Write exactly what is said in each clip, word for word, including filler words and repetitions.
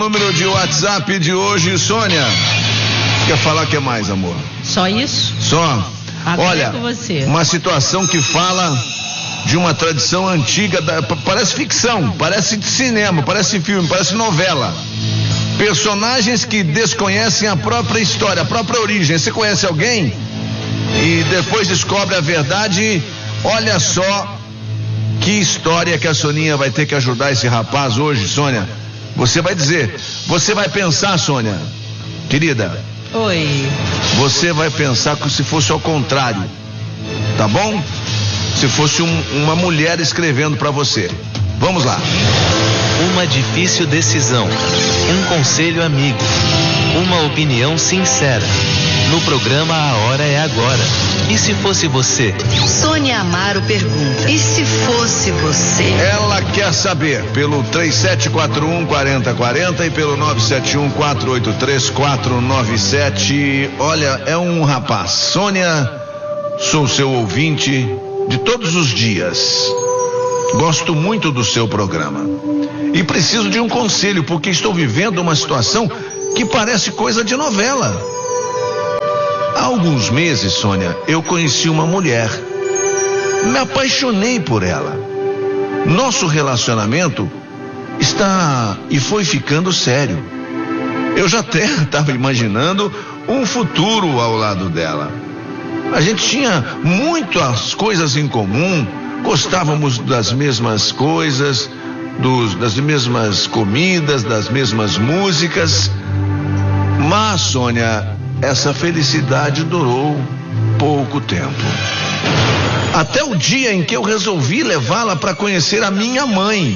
Número de WhatsApp de hoje, Sônia. Quer falar o que mais, amor? Só isso? Só. Agora Olha, é com você. Uma situação que fala de uma tradição antiga, da, parece ficção, parece cinema, parece filme, parece novela. Personagens que desconhecem a própria história, a própria origem. Você conhece alguém e depois descobre a verdade? Olha só que história que a Soninha vai ter que ajudar esse rapaz hoje, Sônia. Você vai dizer, você vai pensar, Sônia, querida. Oi. Você vai pensar como se fosse ao contrário, tá bom? Se fosse um, uma mulher escrevendo pra você. Vamos lá. Uma difícil decisão, um conselho amigo, uma opinião sincera. No programa A Hora é Agora. E se fosse você? Sônia Amaro pergunta: e se fosse você? Ela quer saber pelo três sete quatro um, quatro zero quatro zero e pelo nove sete um, quatro oito três, quatro nove sete. Olha, é um rapaz. Sônia, sou seu ouvinte de todos os dias. Gosto muito do seu programa. E preciso de um conselho, porque estou vivendo uma situação que parece coisa de novela. Há alguns meses, Sônia, eu conheci uma mulher. Me apaixonei por ela. Nosso relacionamento está e foi ficando sério. Eu já até estava imaginando um futuro ao lado dela. A gente tinha muitas coisas em comum, gostávamos das mesmas coisas, dos, das mesmas comidas, das mesmas músicas. Mas, Sônia, essa felicidade durou pouco tempo. Até o dia em que eu resolvi levá-la para conhecer a minha mãe.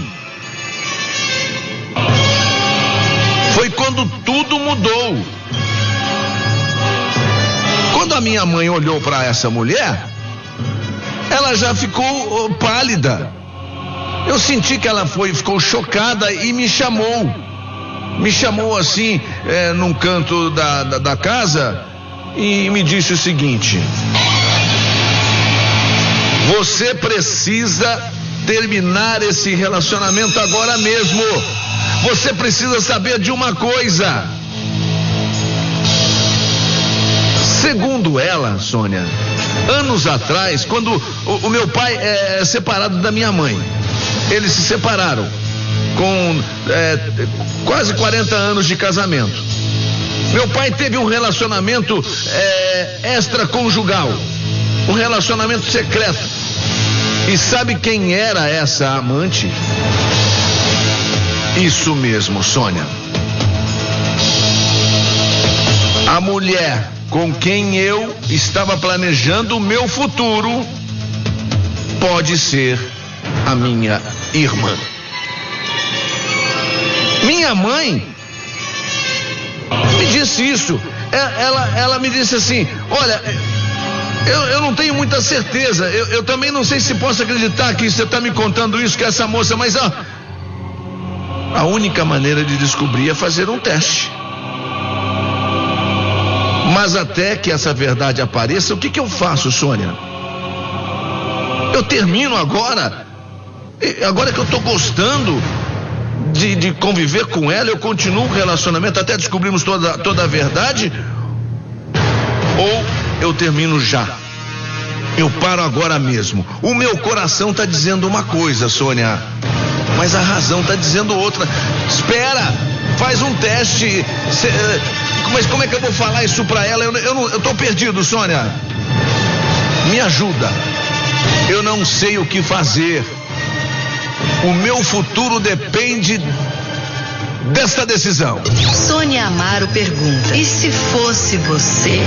Foi quando tudo mudou. Quando a minha mãe olhou para essa mulher, ela já ficou pálida. Eu senti que ela foi, ficou chocada e me chamou. Me chamou assim, é, num canto da, da, da casa e me disse o seguinte: você precisa terminar esse relacionamento agora mesmo. Você precisa saber de uma coisa. Segundo ela, Sônia, anos atrás, quando o, o meu pai é separado da minha mãe, eles se separaram com é, quase quarenta anos de casamento. Meu pai teve um relacionamento é, extraconjugal, um relacionamento secreto. E sabe quem era essa amante? Isso mesmo, Sônia. A mulher com quem eu estava planejando o meu futuro pode ser a minha irmã. Minha mãe me disse isso. Ela, ela me disse assim: olha, eu, eu não tenho muita certeza. Eu, eu também não sei se posso acreditar que você está me contando isso, que essa moça, mas ó, a única maneira de descobrir é fazer um teste. Mas até que essa verdade apareça, o que que eu faço, Sônia? Eu termino agora? Agora que eu estou gostando De, de conviver com ela, eu continuo o relacionamento até descobrirmos toda, toda a verdade? Ou eu termino já? Eu paro agora mesmo. O meu coração está dizendo uma coisa, Sônia, mas a razão está dizendo outra. Espera, faz um teste. Cê, mas como é que eu vou falar isso para ela? Eu, eu, não, eu tô perdido, Sônia. Me ajuda. Eu não sei o que fazer. O meu futuro depende desta decisão. Sônia Amaro pergunta: e se fosse você?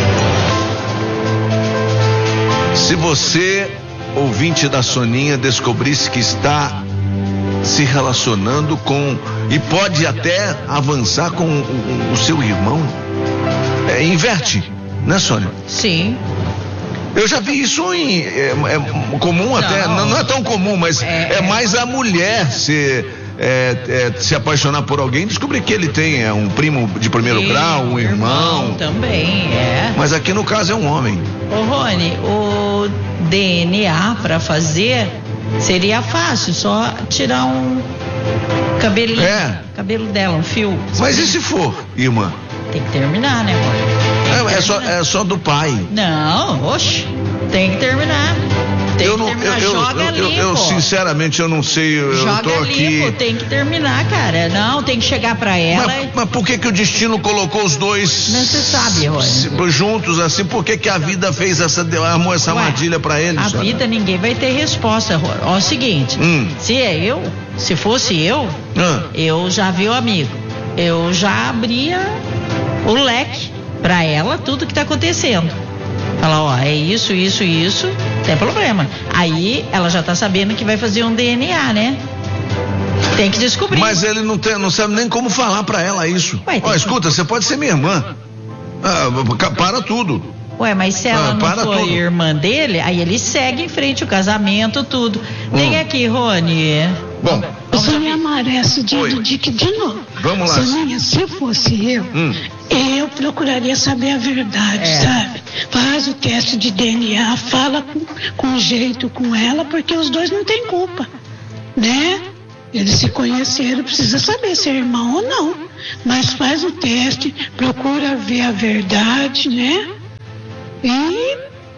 Se você, ouvinte da Soninha, descobrisse que está se relacionando com e pode até avançar com o, o, o seu irmão, é, inverte, né, Sônia? Sim. Eu já vi isso em é, é comum, não, até não, não é tão comum, mas é, é mais a mulher se é, é, se apaixonar por alguém, descobrir que ele tem é, um primo de primeiro Sim, grau, um irmão. irmão também é. Mas aqui no caso é um homem. Ô Rony, o D N A para fazer seria fácil, só tirar um Cabelinho. É. Cabelo dela, um fio. Mas e se for, irmã? Tem que terminar, né, Rony? É, é, só, é só do pai. Não, oxe, tem que terminar. Tem eu que não, terminar, eu, joga eu, eu, limpo. eu, sinceramente, eu não sei, eu, joga eu tô aqui... limpo, tem que terminar, cara. Não, tem que chegar pra ela. Mas, e... mas por que que o destino colocou os dois... Não se sabe, Rony. se- juntos assim? Por que que a vida fez essa, armou essa Ué, armadilha pra eles? A senhora? vida ninguém vai ter resposta, Rony. Ó, é o seguinte, Hum. se é eu, se fosse eu, Ah, eu já vi o amigo. Eu já abria o leque pra ela, tudo que tá acontecendo. Falar, ó, é isso, isso, isso, não tem problema. Aí ela já tá sabendo que vai fazer um D N A, né? Tem que descobrir. mas ele não, tem, não sabe nem como falar pra ela isso. Ué, tem Ó, que- escuta, você pode ser minha irmã. Ah, ca- para tudo. Ué, mas se ela Ah, não para for tudo. irmã dele, aí ele segue em frente o casamento, tudo. Vem Hum. aqui, Rony. Bom, Sonia Amaressa, dia Oi. do Dick de novo. Vamos lá. Soninha, se fosse eu, Hum. eu procuraria saber a verdade, É. sabe? Faz o teste de D N A, fala com, com jeito com ela, porque os dois não têm culpa, né? Eles se conheceram, precisa saber se é irmão ou não. Mas faz o teste, procura ver a verdade, né? E...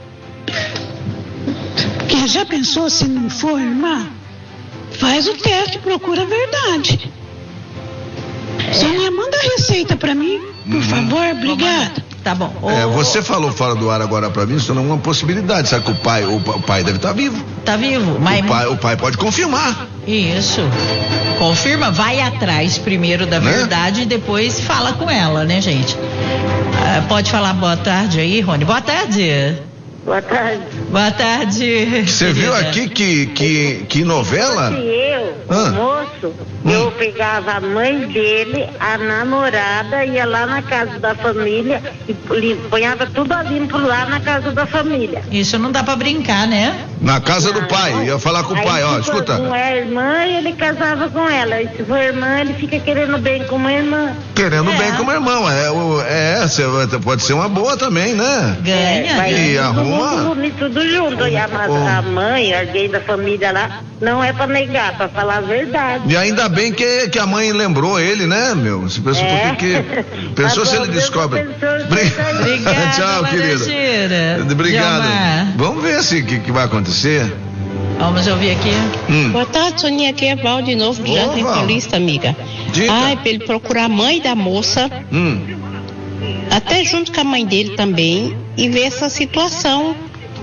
Porque já pensou se não for, irmã? Faz o teste, procura a verdade. Sonia, manda a receita pra mim, por favor, obrigada. Tá bom. é, Ô, você falou fora do ar agora pra mim, isso não é uma possibilidade. Sabe que o pai, o, pa- o pai deve estar vivo. Tá vivo? Mas O pai, o pai pode confirmar. Isso. Confirma, vai atrás primeiro da Né? verdade e depois fala com ela, né, gente? Ah, pode falar boa tarde aí, Rony? Boa tarde. Boa tarde. Boa tarde. Você viu querida. aqui que, que, que novela? Se eu, Ah. o moço, Hum. eu pegava a mãe dele, a namorada, ia lá na casa da família e li- ponhava tudo a limpo lá na casa da família. Isso não dá pra brincar, né? Na casa do pai. Ia falar com o Aí, pai, ó, se for- escuta. não é irmã, ele casava com ela. E se for irmã, ele fica querendo bem com uma irmã. Querendo É. bem como irmão. É, o- é, você vai- pode ser uma boa também, né? Ganha, vai E né? todo arruma- mundo unir tudo junto. E a, ma- Oh. a mãe, alguém da família lá, não é pra negar, pra falar a verdade. E ainda bem que, que a mãe lembrou ele, né, meu? Se pensou, É. por que que- pensou se ele Deus descobre. abençoe Bri- vocês. Obrigada, Tchau, querida. Laranjeira. Obrigado. Djalmar. Vamos ver se o que, que vai acontecer. Vamos ouvir aqui. Hum. Boa tarde, Soninha. Aqui é Val de novo, do Ô, Jardim Val. Paulista, amiga. Diga. Ai, pra ele procurar a mãe da moça, Hum. até junto com a mãe dele também, e ver essa situação.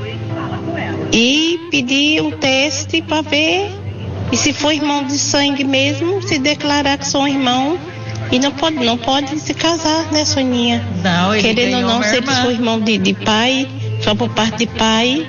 E pedir um teste pra ver. E se for irmão de sangue mesmo, se declarar que são irmão. E não pode, não pode se casar, né, Soninha? Não, ele Querendo ou ganhou não, uma se eles irmã. for irmão de, de pai, só por parte de pai.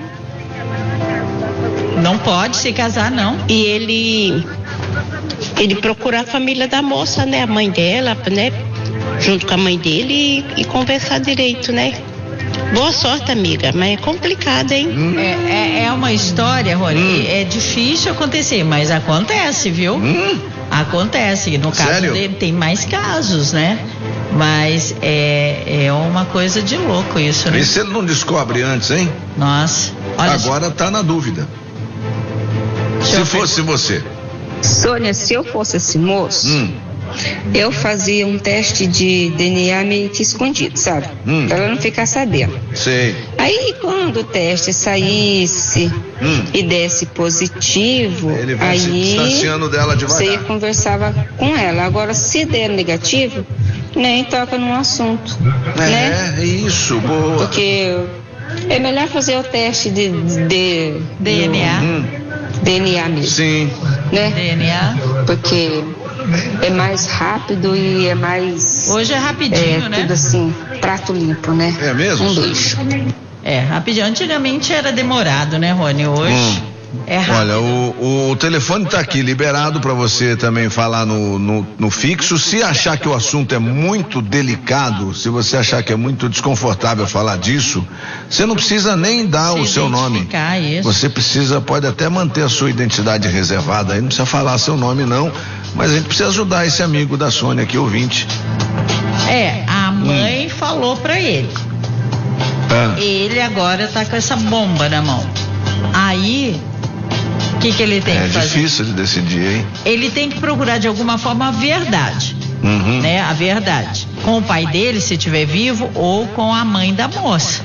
Não pode se casar, não. E ele ele procura a família da moça, né, a mãe dela, né, junto com a mãe dele e, e conversar direito, né. Boa sorte, amiga, mas é complicado, hein? É, é, é uma história, Rony, Hum. é difícil acontecer, mas acontece, viu? Hum. Acontece. No caso Sério? dele, tem mais casos, né? Mas é, é uma coisa de louco isso, né? E se ele não descobre antes, hein? Nossa. Olha, Agora tá na dúvida. deixa Se eu ver. fosse você. Sônia, se eu fosse esse moço, Hum. eu fazia um teste de D N A meio que escondido, sabe? Hum. Pra ela não ficar sabendo. Sei. Aí, quando o teste saísse Hum. e desse positivo, Ele vai se aí distanciando dela você devagar. conversava com ela. Agora, se der negativo, nem toca no assunto, É, né? é isso, boa. Porque é melhor fazer o teste de, de, D N A. Hum. D N A mesmo, Sim. né? D N A. Porque é mais rápido e é mais Hoje é é, rapidinho, né? tudo assim, prato limpo, né? É mesmo? Um beijo. É, rapidinho. Antigamente era demorado, né, Rony? Hoje Hum. é rápido. Olha, o, o telefone tá aqui liberado para você também falar no, no, no fixo. Se achar que o assunto é muito delicado, se você achar que é muito desconfortável falar disso, você não precisa nem dar Se o seu nome. identificar, isso. Você precisa, pode até manter a sua identidade reservada aí, não precisa falar seu nome não, mas a gente precisa ajudar esse amigo da Sônia aqui, ouvinte. É, a mãe Hum. falou pra ele. Ah, Ele agora tá com essa bomba na mão. Aí O que, que ele tem é que fazer? É difícil de decidir, hein? Ele tem que procurar de alguma forma a verdade, uhum. né? A verdade. Com o pai dele, se estiver vivo, ou com a mãe da moça,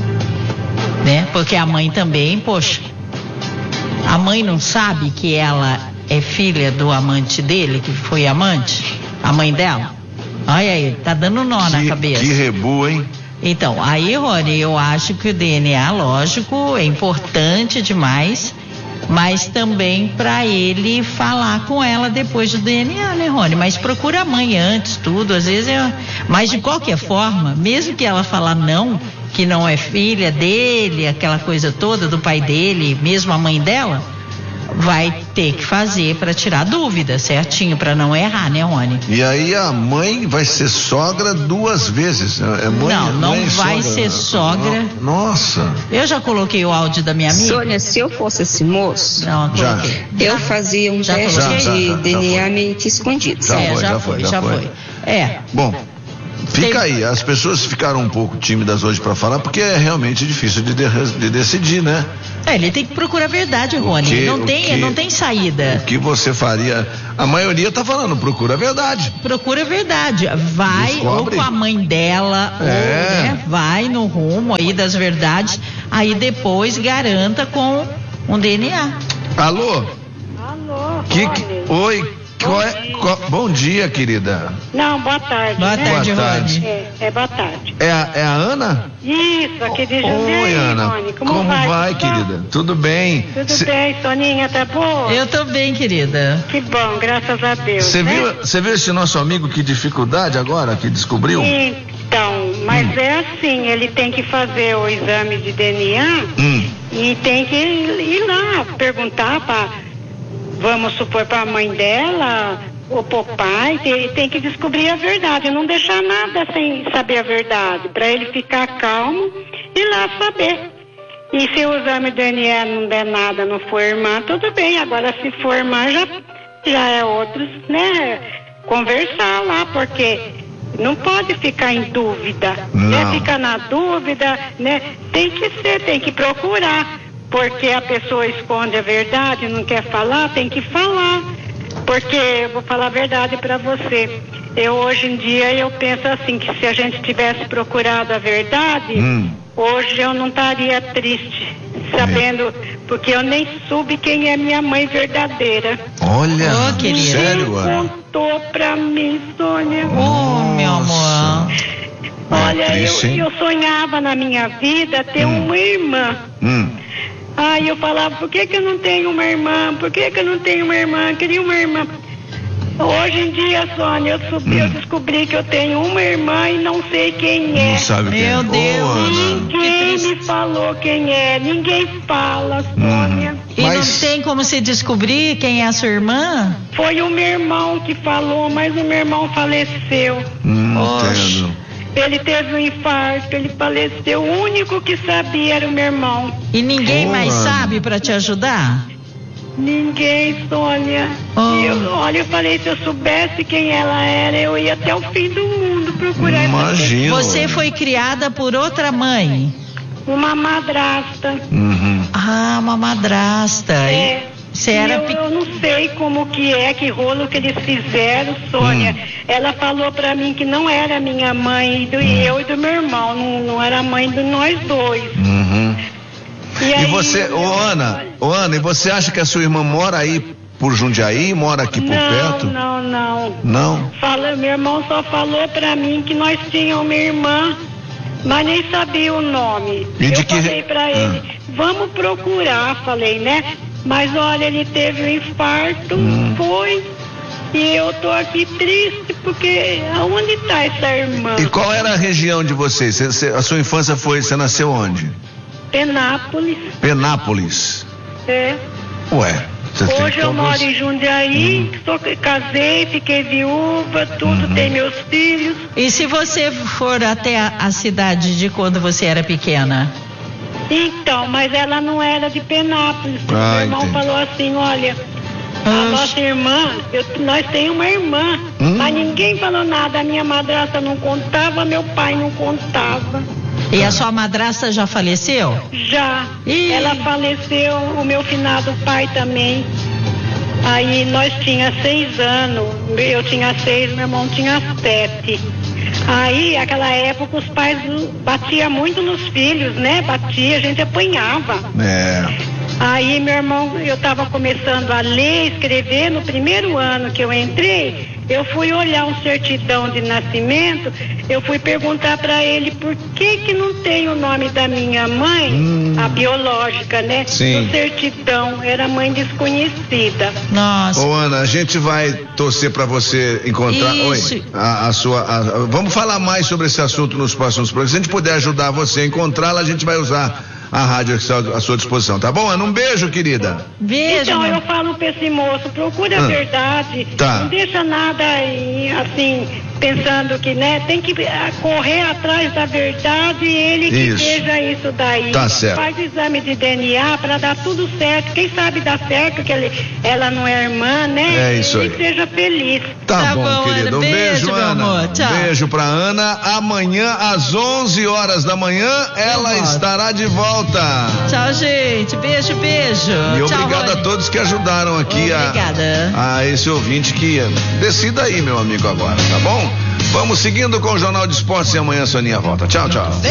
né? Porque a mãe também, poxa, a mãe não sabe que ela é filha do amante dele, que foi amante, a mãe dela. Olha aí, tá dando nó que, na cabeça. Que rebu, hein? Então, aí, Rony, eu acho que o D N A, lógico, é importante demais, mas também para ele falar com ela depois do D N A, né, Rony? Mas procura a mãe antes, tudo, às vezes é... Mas de qualquer forma, mesmo que ela falar não, que não é filha dele, aquela coisa toda do pai dele, mesmo a mãe dela, vai ter que fazer para tirar dúvida, certinho, para não errar, né, Rony? E aí a mãe vai ser sogra duas vezes. É mãe, não, não mãe vai sogra. ser sogra. Nossa. Eu já coloquei o áudio da minha amiga. Sônia, se eu fosse esse moço, não, já. eu fazia um já teste já, de já, já, D N A meio que escondido. Já é, foi, já, já foi, foi, já já foi. foi. É. Bom, fica Tem... aí. As pessoas ficaram um pouco tímidas hoje para falar, porque é realmente difícil de, de, de decidir, né? É, ele tem que procurar a verdade, Rony. que, não tem, que, não tem saída. O que você faria? A maioria tá falando, procura a verdade. Procura a verdade. Vai Descobre. ou com a mãe dela, É. ou né, vai no rumo aí das verdades. Aí depois garanta com um D N A. Alô? Alô, Que, Rony. que, oi, qual é, qual, bom dia, querida. Não, boa tarde. Boa né? tarde, Boa tarde. Rony. É, é boa tarde. É a, é a Ana? Isso, aqui de Jundiaí, Oi, Ana. Rony. Como, Como vai, vai, Tudo bom? querida? Tudo bem? Tudo Cê, bem, Soninha, tá boa? Eu tô bem, querida. Que bom, graças a Deus. Você né? viu, você viu esse nosso amigo que dificuldade agora, que descobriu? Então, mas Hum. é assim, ele tem que fazer o exame de D N A Hum. e tem que ir lá perguntar para, vamos supor, para a mãe dela ou para o pai, que ele tem que descobrir a verdade, não deixar nada sem saber a verdade, para ele ficar calmo e lá saber. E se o exame de D N A não der nada, não for irmã, tudo bem. Agora, se for irmã, já, já é outros, né? Conversar lá, porque não pode ficar em dúvida, né? Não. Ficar na dúvida, né? Tem que ser, tem que procurar, porque a pessoa esconde a verdade, não quer falar, tem que falar. Porque eu vou falar a verdade para você. Eu hoje em dia eu penso assim, que se a gente tivesse procurado a verdade, Hum. hoje eu não estaria triste, sabendo, porque eu nem soube quem é minha mãe verdadeira. Olha, Ô, querida. sério, Ninguém Ana? contou pra mim, Sônia. Ô, meu amor. Olha, É triste, eu, hein? eu sonhava na minha vida ter Hum. uma irmã. Hum. Aí eu falava, por que que eu não tenho uma irmã? Por que que eu não tenho uma irmã? Eu queria uma irmã. Hoje em dia, Sônia, eu, subi, Hum. eu descobri que eu tenho uma irmã e não sei quem é. Não sabe quem Meu é. Deus. Ô, Ana. Ninguém me falou quem é, ninguém fala, Sônia. E Mas- não tem como se descobrir quem é a sua irmã? Foi o meu irmão que falou, mas o meu irmão faleceu. Hum, Oxe. entendo. Ele teve um infarto, ele faleceu. O único que sabia era o meu irmão. E ninguém Ô, mais Ana. sabe para te ajudar? Ninguém, Sônia. Oh. E eu, olha, eu falei, se eu soubesse quem ela era, eu ia até o fim do mundo procurar essa Imagina. Você foi criada por outra mãe? pessoa. Uma madrasta. Uhum. Ah, uma madrasta. É. Você E era eu, pe- eu não sei como que é, que rolo que eles fizeram, Sônia. Hum. Ela falou pra mim que não era minha mãe, e do, Hum. eu e do meu irmão, não, não era mãe de nós dois. Uhum. E, E aí, você, ô eu- Ana, ô Ana, e você acha que a sua irmã mora aí por Jundiaí, mora aqui por não, perto? Não, não, Não? Fala, meu irmão só falou pra mim que nós tínhamos uma irmã, mas nem sabia o nome. E de eu que- falei pra ele, vamos procurar, falei, né? Mas olha, ele teve um infarto, Hum. foi, e eu tô aqui triste, porque aonde tá essa irmã? E qual era a região de vocês? Cê- cê- a sua infância foi, você nasceu onde? Penápolis, Penápolis. é. Ué, você tem Hoje que eu moro talvez- em Jundiaí, Hum. sou, casei, fiquei viúva, tudo, Uhum. tem meus filhos. E se você for até a, a cidade de quando você era pequena? Então, mas ela não era de Penápolis. Ah, Meu irmão entendi. falou assim, olha, a Ah, nossa irmã, eu- nós temos uma irmã, Hum. mas ninguém falou nada. A minha madrasta não contava, meu pai não contava. E a sua madrasta já faleceu? Já. Ih. Ela faleceu, o meu finado pai também. Aí nós tinha seis anos, eu tinha seis, meu irmão tinha sete. Aí, aquela época, os pais batiam muito nos filhos, né? Batia, a gente apanhava. É. Aí, meu irmão, eu estava começando a ler, escrever. No primeiro ano que eu entrei, eu fui olhar um certidão de nascimento, eu fui perguntar para ele por que que não tem o nome da minha mãe, hum. a biológica, né? Sim. No certidão, era mãe desconhecida. Nossa. Ô, Ana, a gente vai torcer para você encontrar. Isso. Oi, a, a sua. A, vamos falar mais sobre esse assunto nos próximos programas. Se a gente puder ajudar você a encontrá-la, a gente vai usar a rádio à sua disposição, tá bom, Ana? Um beijo, querida. Beijo. Então, eu falo pra esse moço, procure a Ah. verdade, Tá. não deixa nada aí, assim, pensando que, né, tem que ah, correr atrás da verdade e ele que Isso. veja isso daí. Tá certo. Faz exame de D N A pra dar tudo certo, quem sabe dá certo, que ele, ela não é irmã, né? É isso aí. E seja feliz. Tá, Tá bom, bom, querida. Ana. Um beijo, Beijo, meu Ana. amor. Tchau. Beijo pra Ana. Amanhã, às onze horas da manhã, ela volto. estará de volta. Tchau, gente. Beijo, beijo. E Tchau, obrigado a Rony. todos que ajudaram aqui a, Obrigada. a esse ouvinte que decida aí, meu amigo, agora, tá bom? Vamos seguindo com o Jornal de Esportes e amanhã a Soninha volta. Tchau, tchau.